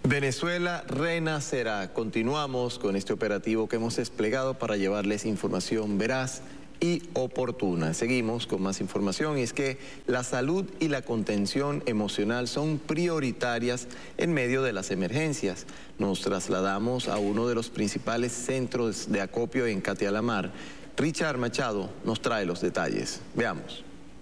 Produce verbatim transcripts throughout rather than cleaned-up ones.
Venezuela renacerá. Continuamos con este operativo que hemos desplegado para llevarles información veraz y oportuna. Seguimos con más información y es que la salud y la contención emocional son prioritarias en medio de las emergencias. Nos trasladamos a uno de los principales centros de acopio en Catialamar. Richard Machado nos trae los detalles. Veamos.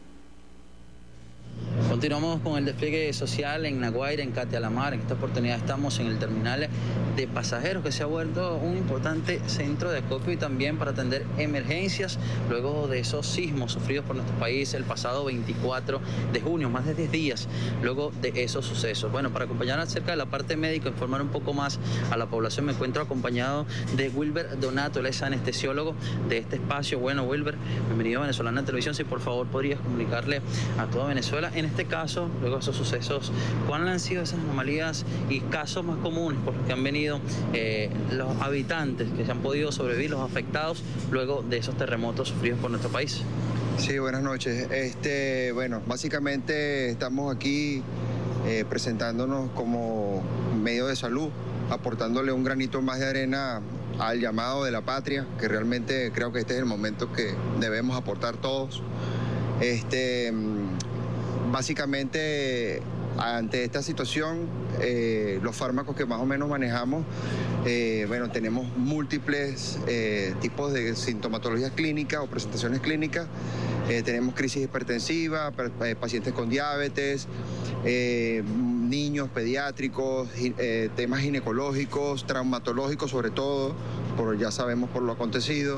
Continuamos con el despliegue social en La Guaira, en Catialamar. En esta oportunidad estamos en el terminal de pasajeros que se ha vuelto un importante centro de acopio y también para atender emergencias luego de esos sismos sufridos por nuestro país el pasado veinticuatro de junio, más de diez días luego de esos sucesos. Bueno, para acompañar acerca de la parte médica, informar un poco más a la población, me encuentro acompañado de Wilber Donato, él es anestesiólogo de este espacio. Bueno, Wilber, bienvenido a Venezolana Televisión. Si por favor podrías comunicarle a toda Venezuela, en este caso, luego de esos sucesos, ¿cuáles han sido esas anomalías y casos más comunes por los que han venido eh, los habitantes que se han podido sobrevivir, los afectados luego de esos terremotos sufridos por nuestro país? Sí, buenas noches. Este, bueno, básicamente estamos aquí eh, presentándonos como medio de salud, aportándole un granito más de arena al llamado de la patria, que realmente creo que este es el momento que debemos aportar todos. Este, básicamente, ante esta situación, eh, los fármacos que más o menos manejamos, eh, bueno, tenemos múltiples eh, tipos de sintomatologías clínicas o presentaciones clínicas. Eh, tenemos crisis hipertensiva, eh, pacientes con diabetes, eh, niños pediátricos, eh, temas ginecológicos, traumatológicos sobre todo, por, ya sabemos por lo acontecido,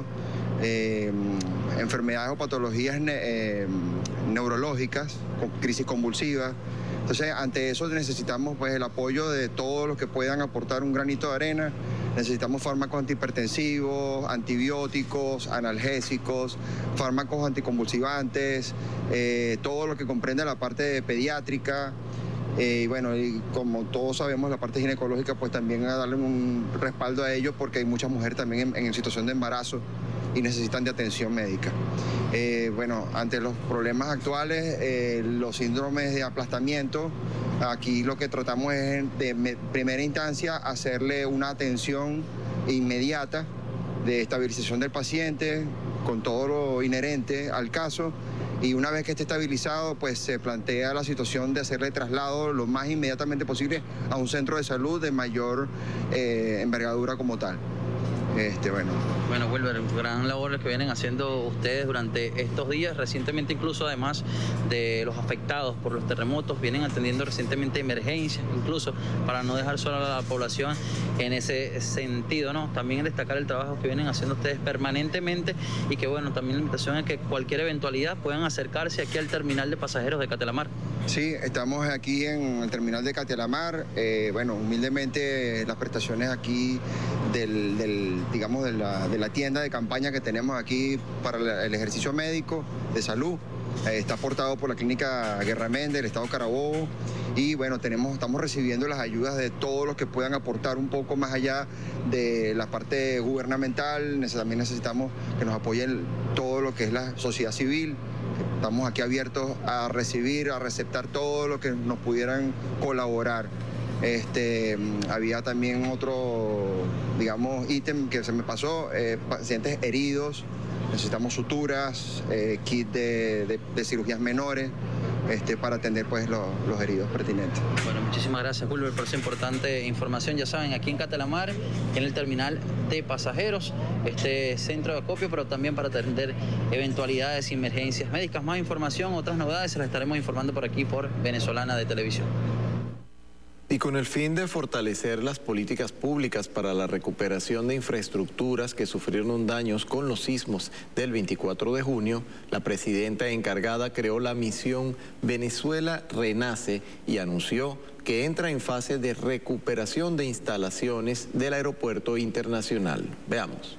eh, enfermedades o patologías ne eh, neurológicas, con crisis convulsiva. Entonces, ante eso necesitamos pues el apoyo de todos los que puedan aportar un granito de arena. Necesitamos fármacos antihipertensivos, antibióticos, analgésicos, fármacos anticonvulsivantes, eh, todo lo que comprende la parte pediátrica. Eh, y bueno, y como todos sabemos, la parte ginecológica, pues también a darle un respaldo a ellos porque hay muchas mujeres también en, en situación de embarazo y necesitan de atención médica. Eh, bueno, ante los problemas actuales, eh, los síndromes de aplastamiento, aquí lo que tratamos es de primera instancia hacerle una atención inmediata de estabilización del paciente con todo lo inherente al caso. Y una vez que esté estabilizado, pues se plantea la situación de hacerle traslado lo más inmediatamente posible a un centro de salud de mayor eh, envergadura como tal. Este, bueno. Bueno, Wilber, gran labor que vienen haciendo ustedes durante estos días. Recientemente, incluso además de los afectados por los terremotos, vienen atendiendo recientemente emergencias, incluso para no dejar sola a la población en ese sentido, ¿no? También destacar el trabajo que vienen haciendo ustedes permanentemente y que, bueno, también la invitación es que cualquier eventualidad puedan acercarse aquí al terminal de pasajeros de Catialamar. Sí, estamos aquí en el terminal de Catialamar. Eh, bueno, humildemente las prestaciones aquí del, del digamos, de la, de la tienda de campaña que tenemos aquí para el ejercicio médico de salud. Eh, está aportado por la Clínica Guerra Méndez, el Estado Carabobo, y bueno, tenemos, estamos recibiendo las ayudas de todos los que puedan aportar un poco más allá de la parte gubernamental. También necesitamos que nos apoyen todo lo que es la sociedad civil. Estamos aquí abiertos a recibir, a receptar todo lo que nos pudieran colaborar. Este, había también otro, digamos, ítem que se me pasó, eh, pacientes heridos, necesitamos suturas, eh, kit de, de, de cirugías menores, este, para atender pues los, los heridos pertinentes. Bueno, muchísimas gracias, Wilber, por esa importante información. Ya saben, aquí en Catialamar, en el terminal de pasajeros, este centro de acopio, pero también para atender eventualidades y emergencias médicas. Más información, otras novedades, se las estaremos informando por aquí por Venezolana de Televisión. Y con el fin de fortalecer las políticas públicas para la recuperación de infraestructuras que sufrieron daños con los sismos del veinticuatro de junio, la presidenta encargada creó la misión Venezuela Renace y anunció que entra en fase de recuperación de instalaciones del aeropuerto internacional. Veamos.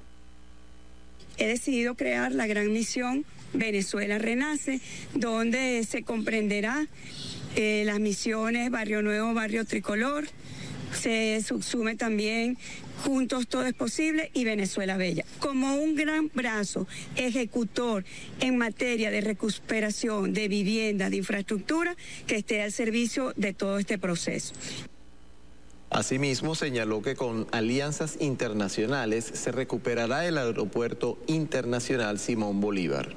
He decidido crear la gran misión Venezuela Renace, donde se comprenderá Eh, las misiones Barrio Nuevo, Barrio Tricolor, se subsume también Juntos Todo es Posible y Venezuela Bella, como un gran brazo ejecutor en materia de recuperación de vivienda, de infraestructura, que esté al servicio de todo este proceso. Asimismo, señaló que con alianzas internacionales se recuperará el Aeropuerto Internacional Simón Bolívar.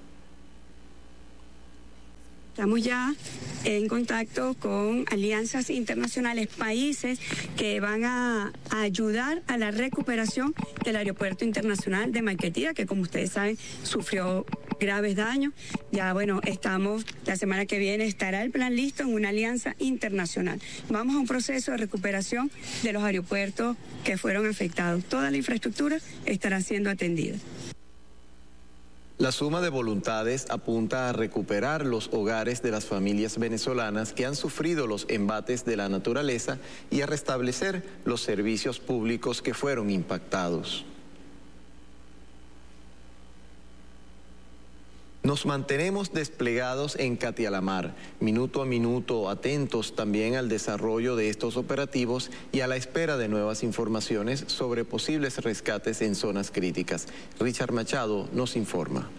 Estamos ya en contacto con alianzas internacionales, países que van a, a ayudar a la recuperación del Aeropuerto Internacional de Maiquetía, que como ustedes saben sufrió graves daños. Ya bueno, estamos, la semana que viene estará el plan listo en una alianza internacional. Vamos a un proceso de recuperación de los aeropuertos que fueron afectados. Toda la infraestructura estará siendo atendida. La suma de voluntades apunta a recuperar los hogares de las familias venezolanas que han sufrido los embates de la naturaleza y a restablecer los servicios públicos que fueron impactados. Nos mantenemos desplegados en Catialamar, minuto a minuto, atentos también al desarrollo de estos operativos y a la espera de nuevas informaciones sobre posibles rescates en zonas críticas. Richard Machado nos informa.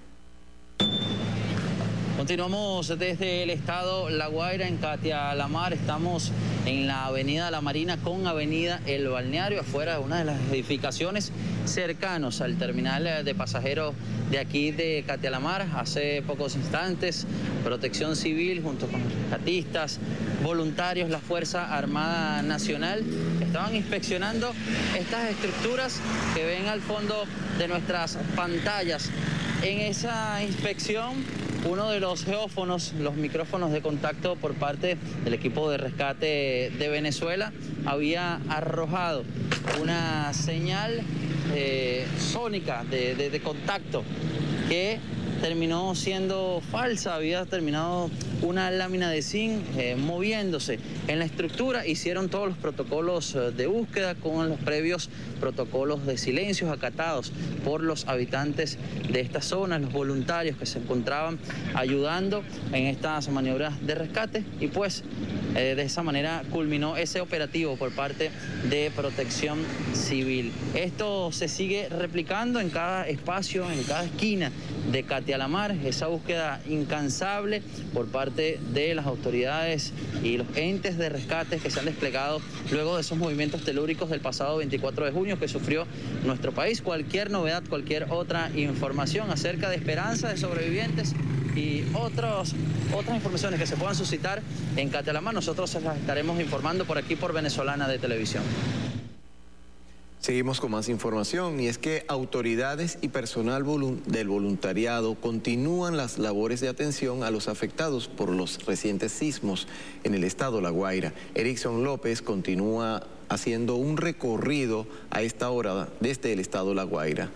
Continuamos desde el estado La Guaira en Catialamar. Estamos en la avenida La Marina con avenida El Balneario, afuera de una de las edificaciones cercanos al terminal de pasajeros de aquí de Catialamar. Hace pocos instantes, Protección Civil junto con los rescatistas, voluntarios, la Fuerza Armada Nacional, estaban inspeccionando estas estructuras que ven al fondo de nuestras pantallas. En esa inspección, uno de los geófonos, los micrófonos de contacto por parte del equipo de rescate de Venezuela, había arrojado una señal eh, sónica de, de, de contacto que terminó siendo falsa. Había terminado una lámina de zinc eh, moviéndose en la estructura. Hicieron todos los protocolos de búsqueda con los previos protocolos de silencios acatados por los habitantes de esta zona, los voluntarios que se encontraban ayudando en estas maniobras de rescate, y pues eh, de esa manera culminó ese operativo por parte de Protección Civil. Esto se sigue replicando en cada espacio, en cada esquina de Catialamar, esa búsqueda incansable por parte de las autoridades y los entes de rescate que se han desplegado luego de esos movimientos telúricos del pasado veinticuatro de junio que sufrió nuestro país. Cualquier novedad, cualquier otra información acerca de esperanza de sobrevivientes y otros, otras informaciones que se puedan suscitar en Catialamar, nosotros las estaremos informando por aquí por Venezolana de Televisión. Seguimos con más información, y es que autoridades y personal del voluntariado continúan las labores de atención a los afectados por los recientes sismos en el estado La Guaira. Erickson López continúa haciendo un recorrido a esta hora desde el estado La Guaira.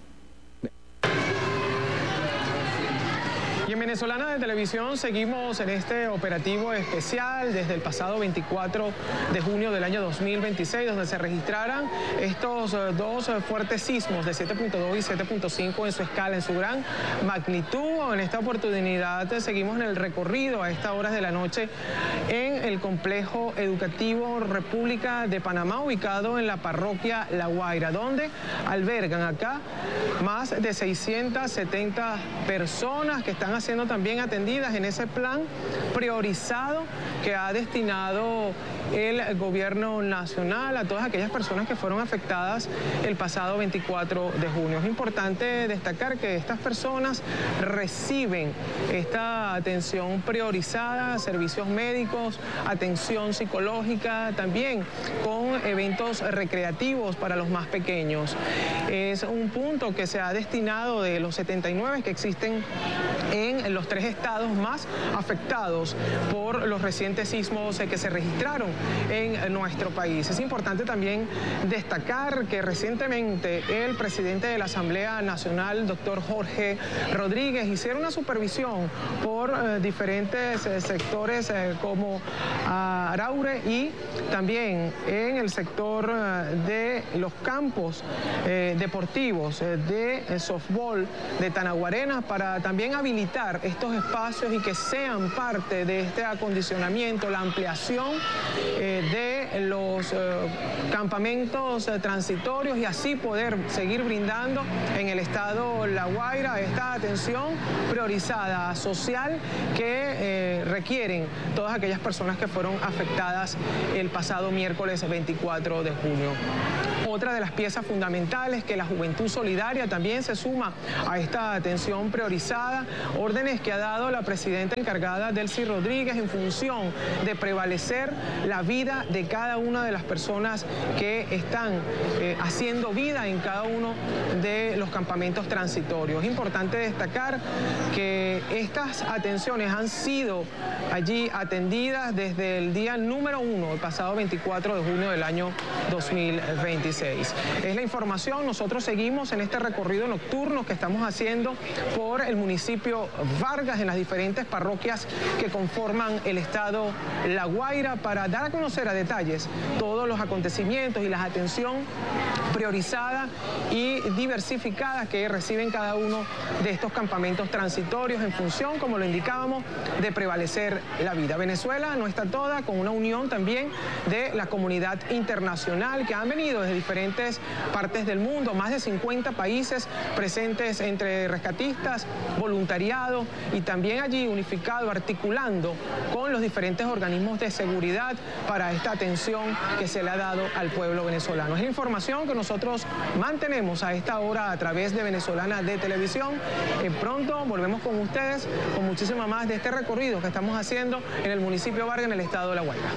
Y en Venezolana de Televisión seguimos en este operativo especial desde el pasado veinticuatro de junio del año dos mil veintiséis, donde se registraran estos dos fuertes sismos de siete punto dos y siete punto cinco en su escala, en su gran magnitud. En esta oportunidad seguimos en el recorrido a estas horas de la noche en el complejo educativo República de Panamá, ubicado en la parroquia La Guaira, donde albergan acá más de seiscientas setenta personas que están siendo también atendidas en ese plan priorizado que ha destinado el gobierno nacional a todas aquellas personas que fueron afectadas el pasado veinticuatro de junio. Es importante destacar que estas personas reciben esta atención priorizada, servicios médicos, atención psicológica, también con eventos recreativos para los más pequeños. Es un punto que se ha destinado de los setenta y nueve que existen en los tres estados más afectados por los recientes sismos que se registraron en nuestro país. Es importante también destacar que recientemente el presidente de la Asamblea Nacional, doctor Jorge Rodríguez, hicieron una supervisión por eh, diferentes eh, sectores eh, como Araure y también en el sector eh, de los campos eh, deportivos eh, de softball de Tanaguarena, para también habilitar estos espacios y que sean parte de este acondicionamiento fortalecimiento, la ampliación eh, de los eh, campamentos eh, transitorios y así poder seguir brindando en el estado La Guaira esta atención priorizada social que eh, requieren todas aquellas personas que fueron afectadas el pasado miércoles veinticuatro de junio. Otra de las piezas fundamentales que la Juventud Solidaria también se suma a esta atención priorizada, órdenes que ha dado la presidenta encargada Delcy Rodríguez en función de prevalecer la vida de cada una de las personas que están eh, haciendo vida en cada uno de los campamentos transitorios. Es importante destacar que estas atenciones han sido allí atendidas desde el día número uno, el pasado veinticuatro de junio del año dos mil veintiséis. Es la información, nosotros seguimos en este recorrido nocturno que estamos haciendo por el municipio Vargas en las diferentes parroquias que conforman el estado La Guaira para dar a conocer a detalles todos los acontecimientos y la atención priorizada y diversificada que reciben cada uno de estos campamentos transitorios en función, como lo indicábamos, de prevalecer la vida. Venezuela no está toda, con una unión también de la comunidad internacional que han venido desde diferentes partes del mundo, más de cincuenta países presentes entre rescatistas, voluntariado y también allí unificado, articulando con los diferentes organismos de seguridad para esta atención que se le ha dado al pueblo venezolano. Es la información que nosotros mantenemos a esta hora a través de Venezolana de Televisión. Eh, pronto volvemos con ustedes con muchísimo más de este recorrido que estamos haciendo en el municipio Vargas, en el estado de La Guaira.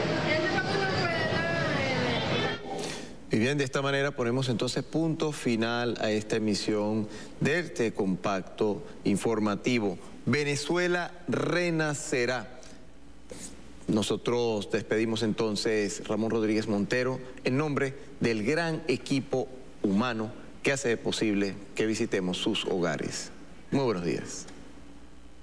Y bien, de esta manera ponemos entonces punto final a esta emisión de este compacto informativo. Venezuela renacerá. Nosotros despedimos entonces Ramón Rodríguez Montero en nombre del gran equipo humano que hace posible que visitemos sus hogares. Muy buenos días.